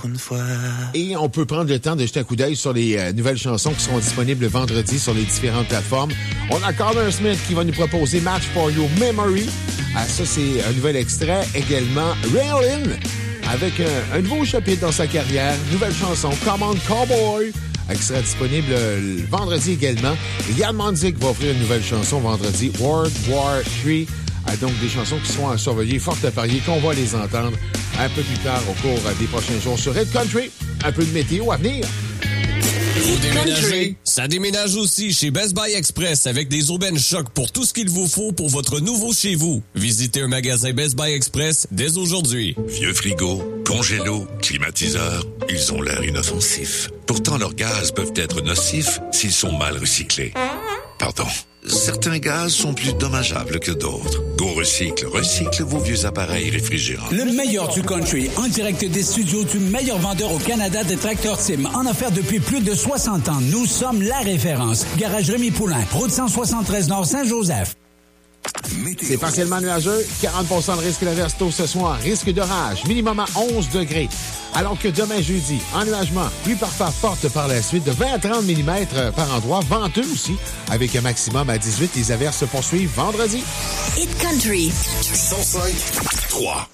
une fois. Et on peut prendre le temps de jeter un coup d'œil sur les nouvelles chansons qui seront disponibles vendredi sur les différentes plateformes. On a Connor Smith qui va nous proposer Match for Your Memory. Ça, c'est un nouvel extrait. Également, Raylin avec un nouveau chapitre dans sa carrière. Nouvelle chanson, Come On Cowboy, qui sera disponible vendredi également. Et Yann Monzik va offrir une nouvelle chanson vendredi, World War III. Donc, des chansons qui seront à surveiller, fort à parier, qu'on va les entendre un peu plus tard au cours des prochains jours sur Red Country. Un peu de météo à venir. Vous déménagez? Ça déménage aussi chez Best Buy Express avec des aubaines choc pour tout ce qu'il vous faut pour votre nouveau chez vous. Visitez un magasin Best Buy Express dès aujourd'hui. Vieux frigo, congélo, climatiseur, ils ont l'air inoffensifs. Pourtant, leurs gaz peuvent être nocifs s'ils sont mal recyclés. Pardon. Certains gaz sont plus dommageables que d'autres. Go Recycle. Recycle vos vieux appareils réfrigérants. Le meilleur du country, en direct des studios du meilleur vendeur au Canada de Tracteur Tim. En affaires depuis plus de 60 ans. Nous sommes la référence. Garage Rémi Poulain, route 173 Nord Saint-Joseph. C'est partiellement nuageux, 40% de risque d'averse tôt ce soir, risque d'orage, minimum à 11 degrés. Alors que demain jeudi, ennuagement, pluie parfois forte par la suite de 20 à 30 mm par endroit, venteux aussi, avec un maximum à 18. Les averses se poursuivent vendredi. Hit Country. 105.3